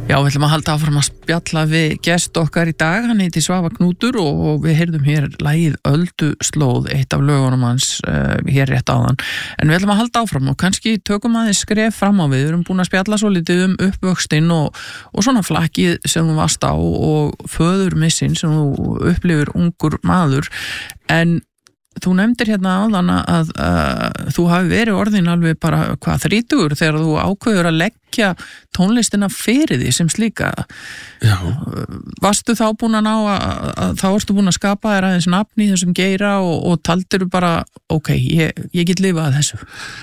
Já, við ætlum að halda áfram að spjalla við gest okkar í dag, hann heiti Svavar Knútur og við heyrðum hér lagið Ölduslóð, eitt af lögunum hans hér rétt áðan. En við ætlum að halda áfram og kannski tökum aðeins skref fram á við erum búin að spjalla svo litið uppvöxtinn og svona flakkið sem þú varst á og föðurmissin sem þú upplifir ungur maður, en þú nefndir hérna áðan að þú hafi verið orðin alveg bara 30 þegar þú ákveður að leggja tónlistina fyrir því sem slíka. Já. Varstu þá búin að ná að þá varstu búin að skapa þér aðeins nafn í þessum geira og taldirðu bara, ok, ég get lifað þessu?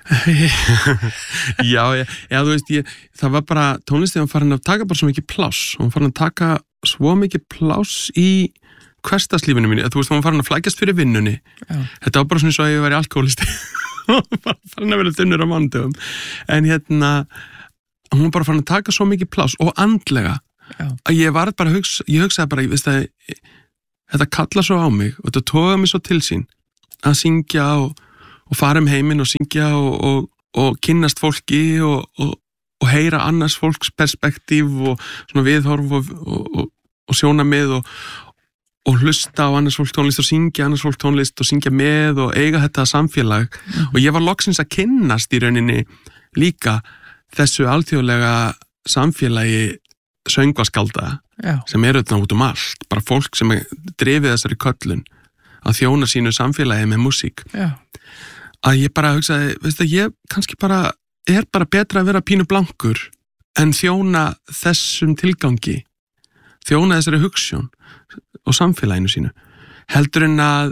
Já, þú veist, það var bara, tónlistin var farin að taka bara svo mikið pláss, hún farin að taka svo mikið pláss í hversdagslífinu mínu, þú veist, hún var farin að flækjast fyrir vinnunni. Já. Þetta var bara svona eins og að ég væri alkoholisti farin að vera þunnur á mánudögum, en hún var bara farin að taka svo mikið pláss og andlega. Já. Að ég var bara ég hugsaði bara, ég veist að þetta kalla svo á mig og þetta tóða mig svo til sín að syngja og fara heiminn og syngja og kynnast fólki og heyra annars fólks perspektív og svona viðhorf og sjónarmið og hlusta á annars fólk tónlist og syngja annars fólk tónlist og syngja með og eiga þetta samfélag. Og ég var loksins að kynnast í rauninni líka þessu alþjóðlega samfélagi söngvaskálda sem eru þarna út allt, bara fólk sem drifið þessari köllun að þjóna sínu samfélagi með músík. Já. Að ég bara hugsaði, veist að ég kannski bara bara betra að vera pínu blankur en þjóna þessum tilgangi, þjóna þessari hugsjón og samfélaginu sínu, heldur en að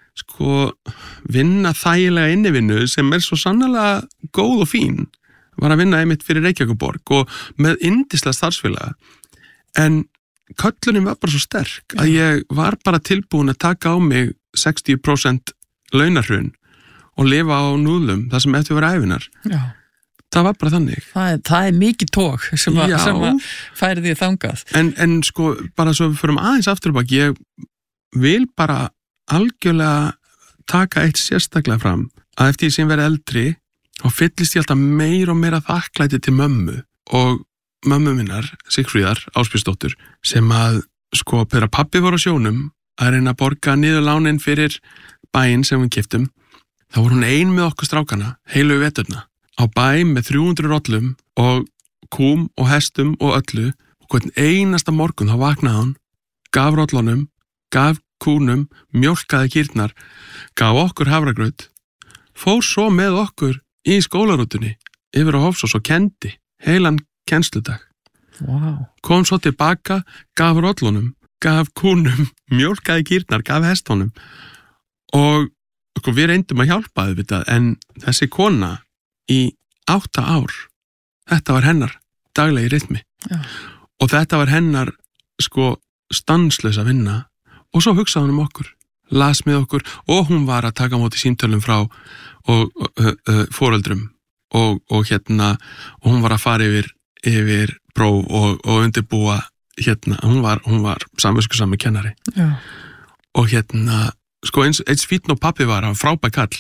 vinna þægilega innivinnu sem svo sannlega góð og fín, var að vinna einmitt fyrir Reykjavíkurborg og með yndislega starfsfélaga, en köllunin var bara svo sterk að ég var bara tilbúin að taka á mig 60% launarhrun og lifa á núðlum það sem eftir var ævinar. Já. Það var bara þannig. Það mikið tók sem að færi því þangað. En bara svo við förum aðeins aftur og bak, ég vil bara algjörlega taka eitt sérstaklega fram, að eftir því sem verið eldri, þá fyllist ég alltaf meira og meira þakklæti til mömmu og mömmu minnar, Sigfríðar Ásbjörnsdóttur, sem að þegar pabbi voru á sjónum að reyna að borga niður lánin fyrir bæinn sem við keyptum, þá voru hún ein með okkur strákana, heilu veturna, á bæ með 300 rollum og kúm og hestum og öllu, og hvern einasta morgun þá vaknaði hann, gaf rollunum, gaf kúnum, mjólkaði kýrnar, gaf okkur havragraut, fór svo með okkur í skólarútunni yfir á Hofsós og kendi heilan kennsludag. Wow. Kom svo tilbaka, gaf rollunum, gaf kúnum, mjólkaði kýrnar, gaf hestunum og við reyndum að hjálpa þau, en þessi kona í 8 ár, þetta var hennar daglegi rytmi. Já. Og þetta var hennar stanslaus að vinna og svo hugsaði hún okkur, las með okkur og hún var að taka á móti símtölum frá foreldrum og hún var að fara yfir próf og undirbúa hún var samviskusami kennari. Já. Og eins fínn og pappi var, hann frábær kall,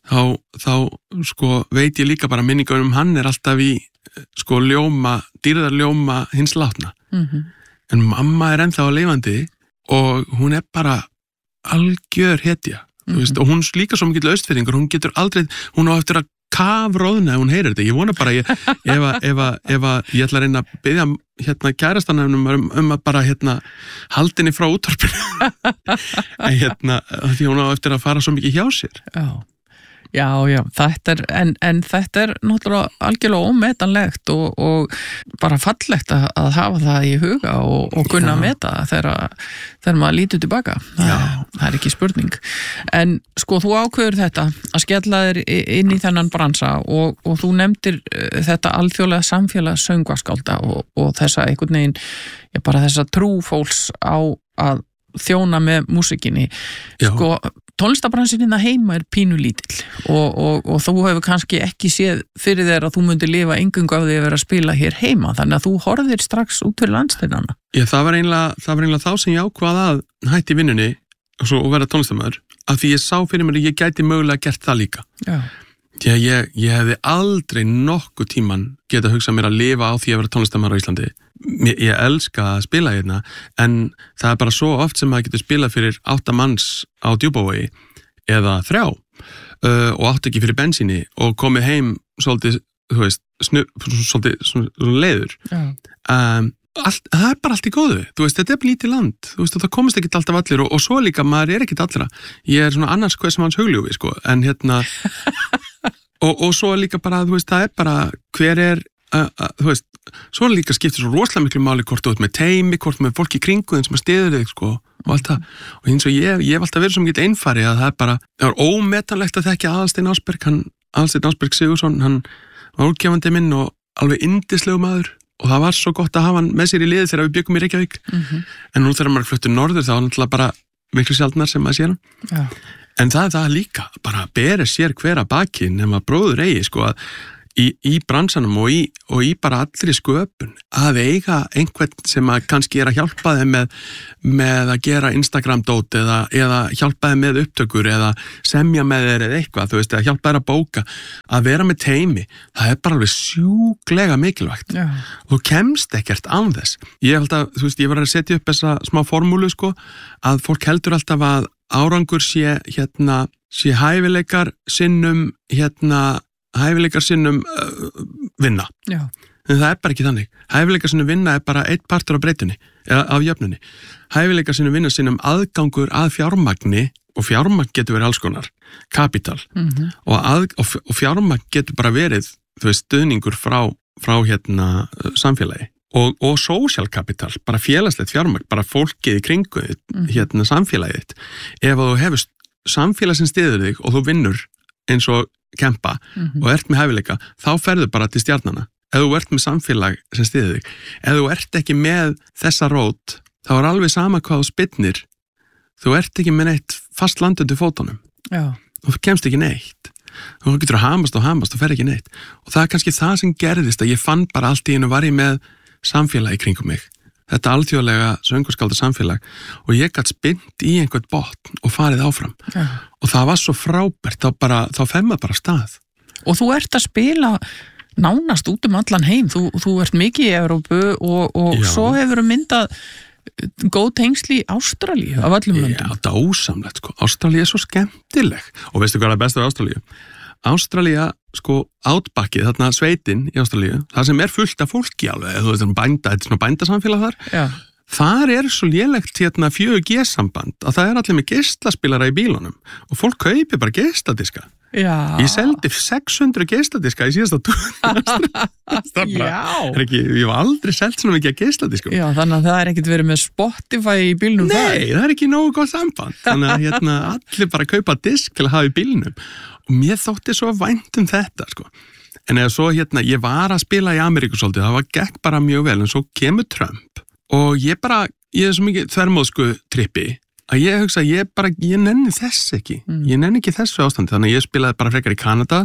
þá veit ég líka bara minningar hann alltaf í dýrðarljóma hins látna. En mamma ennþá lifandi og hún bara algjör hetja. Veist, og hún líka svo mikill austfirðingur, hún getur aldrei, hún á eftir að kafróðna ef hún heyrir þetta. Ég vona bara ef ég ætla að reyna að biðja kærastanum að bara haldinni frá útvarpinu því hún á eftir að fara svo mikið hjá sér. Já, þetta er náttúrulega algjörlega ómetanlegt og bara fallegt að hafa það í huga og kunna að meta þegar maður lítur tilbaka. Það er ekki spurning. En þú ákveður þetta að skella þér inn í þennan bransa og þú nefndir þetta alþjóðlega samfélag söngvaskálda og þessa einhvern veginn, bara þessa trú fólks á að þjóna með músikinni. Tónlistabransin hérna heima er pínu lítill og þú hefur kannski ekki séð fyrir þér að þú myndir lifa eingöngu af því að vera að spila hér heima, þannig að þú horfðir strax út fyrir landsteinana. Það var eiginlega þá sem ég ákvað að hætti vinnunni og vera tónlistamæður, af því ég sá fyrir mér að ég gæti mögulega gert það líka. Já. Ég hefði aldrei nokkuð tíman geta hugsað mér að lifa á því að vera tónlistarmaður á Íslandi. Ég elska að spila hérna, en það er bara svo oft sem maður getur spilað fyrir 8 manns á Djúpavogi eða 3 og átt ekki fyrir bensíni og komið heim svolítið, þú veist, svolítið leiður. Það er bara allt í góðu, þú veist, þetta er lítið land, þú veist, það komast ekki alltaf allir og svo líka, maður er ekki allra. Ég er svona annars hvað sem hans hugljúfi, sko, en hérna og svo líka bara, þú veist, það er bara hver er, þú veist, svo líka skiptir svo rosalega miklu máli hvort þú ert með teimi, hvort með fólki í kringu þeim sem að styður þig, sko, og allt það. Og eins og ég hef alltaf verið svo mikið einfari að það er ómetanlegt að þekka Aðalsteinn Ásberg Sigurðsson, hann var útgefandi minn og alveg yndislegu maður og það var svo gott að hafa hann með sér í liði þegar við byggum í Reykjavík. En nú þegar maður fluttur norður þá er náttúrulega bara miklu sjaldnar sem maður sér hann. Já. En það er það líka, bara beri sér hver að baki nema bróður eigi, sko, að í bransanum og í bara allri sköpun að eiga einhvern sem að kannski er að hjálpa þeim með að gera Instagram-dót eða hjálpa þeim með upptökur eða semja með þeir eða eitthvað, þú veist, eða hjálpa þeir að bóka, að vera með teimi, það er bara alveg sjúklega mikilvægt. Já. Þú kemst ekkert án þess. Ég held að, þú veist, ég var að setja upp þessa smá formúlu, sko, að fólk heldur alltaf að árangur sé hæfileikar sinnum vinna. Já. En það er bara ekki þannig. Hæfileikar sinnum vinna er bara einn partur af breytunni, af jöfnunni. Hæfileikar sinnum vinna sinnum aðgangur að fjármagni, og fjármagn getur verið alls konar, kapital, og fjármagn getur bara verið, þú veist, stuðningur frá samfélagi. Og social capital, bara félagslegt fjármagn, bara fólkið í kringu samfélagið. Ef þú hefur samfélag sem styður þig og þú vinnur eins og kempa og ert með hæfileika, þá ferðu bara til stjarnana. Ef þú ert með samfélag sem styður þig, ef þú ert ekki með þessa rót, þá er alveg sama hvað þú spinnir, þú ert ekki með neitt fast land undir fótunum. Já. Þú kemst ekki neitt. Þú getur að hamast og fer ekki neitt. Og það er kannski það sem gerðist, að ég fann bara allt í einu var ég með samfélagi kringum mig. Þetta alþjóðlega söngurskálda samfélag og ég gætt spinnt í einhvern botn og farið áfram. Ja. Og það var svo frábært, þá fer maður bara af stað. Og þú ert að spila nánast út allan heim, þú ert mikið í Evrópu og svo hefur myndað góð tengsli í Ástralíu af öllum löndum. Já, dásamlegt, sko. Ástralíu er svo skemmtileg og veistu hvað er best af Ástralíu? Ástralía, sko, Outbackið, þarna sveitin í Ástralíu, það sem er fullt af fólki alveg, þú veist, þetta er svona bændasamfélag þar. Já. Þar er svo lélegt 4G-samband að það er allir með geislaspilara í bílunum og fólk kaupir bara geisladiska. Já. Ég seldi 600 geisladiska í síðasta túr. Ég var aldrei selt svona mikið geisladiska. Já, þannig að það er ekkert verið með Spotify í bílnum. Nei, það er ekki nógu gott samband. Þannig að allir bara kaupa disk til að hafa í bílnum. Og mér þótti svo vænt þetta, sko. En eða svo ég var að spila í Ameríku svolítið, það gekk bara mjög vel, en svo kemur Trump og ég er svo mikið þvermóðsku trippi að ég hugsa ég nenni þess ekki. Ég nenni ekki þessu ástandi, þannig að ég spilaði bara frekar í Kanada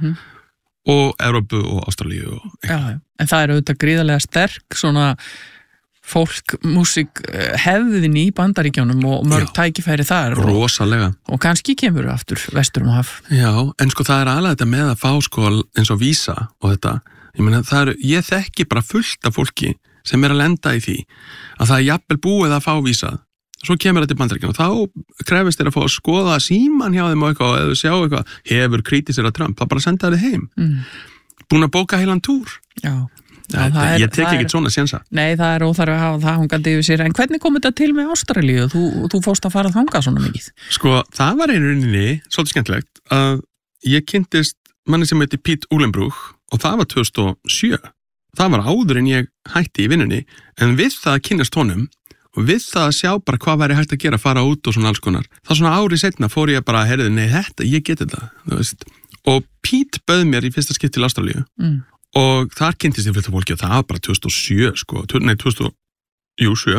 og Evrópu og Ástralíu og eitthvað. Já, en það er auðvitað gríðarlega sterk svona fólk, músík hefðin í Bandaríkjánum og mörg tækifæri þar. Rosalega. Og kannski kemur aftur vestur haf. Já, en sko það er alveg þetta með að fá sko eins og vísa og þetta. Ég meina ég þekki bara fullt af fólki sem er að lenda í því að það er jafnvel búið að fá vísað. Svo kemur þetta í Bandaríkjánum og þá krefist þér að fá að skoða síman hjá þeim og eitthvað, eða sjá eitthvað, hefur kritisir að Trump, það bara senda þér heim. Búin að bóka heilan túr. Já. Ég tek ekki svona sénsa. Nei, það er óþarfi að hafa það hangandi yfir sér. En hvernig kom þetta til með Ástralíu? Þú fórst að fara að þanga svona mikið. Sko, það var einrauninni svolítið skemmtilegt að ég kynntist manni sem heiti Pete Uhlenbruch og það var 2007. Það var áður en ég hætti í vinnunni, en við það að kynnast honum og við það að sjá bara hvað væri hægt að gera, fara út og svona alls konar. Það svona ári seinna fór ég bara að heyrðu, nei, ég get þetta, þú veist. Og Pete bauð mér í fyrsta skipti til Ástralíu. Og þar kynntist ég fullt af fólki og það var bara 2007 sko, 2007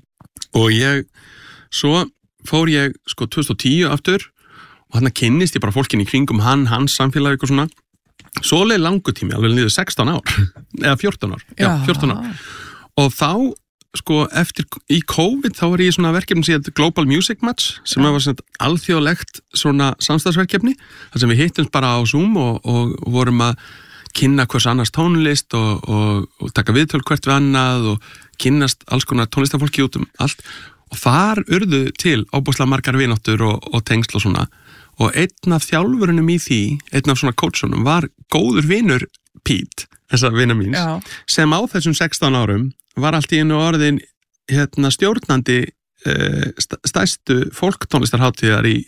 og svo fór ég sko 2010 aftur og þarna kynnist ég bara fólkin í kringum hans samfélagi og svona, svo leið langur tími, alveg liður 16 ár, eða 14 ár, 14 ár og þá sko í COVID þá var ég í svona verkefni sem hétt Global Music Match sem var svona alþjóðlegt svona samstagsverkefni þar sem við hittumst bara á Zoom og vorum að kynna hvers annars tónlist og taka viðtöl hvert við annað og kynnast alls konar tónlistafólki út allt og þar urðu til óbúslega margar vináttur og tengsl og svona og einn af þjálfurunum í því, einn af svona coachunum var góður vinur Pete, þessa vina míns, sem á þessum 16 árum var allt í einu orðin stjórnandi stærstu fólktónlistarhátíðar í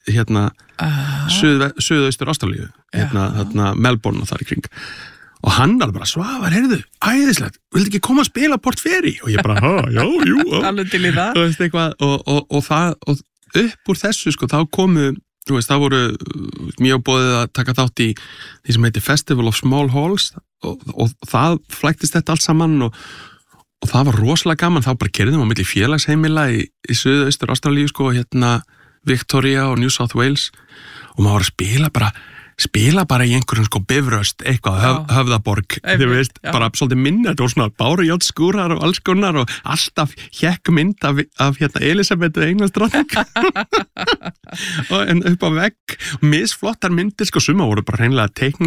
suðaustur Ástralíu, Melbourne og þar í kring. Og hann var bara, Svavar, heyrðu, æðislegt, viltu ekki koma að spila Portferi? Og ég bara, jú. Alveg til í það. Og upp úr þessu, sko, þá komu, það voru mjög boðið að taka þátt í því sem heitir Festival of Small Halls og það flæktist þetta allt saman og það var rosalega gaman, þá bara kerðum á milli félagsheimila í suðaustur Ástralíu, sko, Victoria og New South Wales og maður var að spila bara í einhverjum sko Bifröst, eitthvað, Höfðaborg, þið veist, bara svolítið minna, þetta voru svona bárujárnskúrar og alls konar og alltaf hékk mynd af Elisabetu Englandsdrottning en upp á vegg, misflottar myndir, sko, suma voru bara hreinlega teikna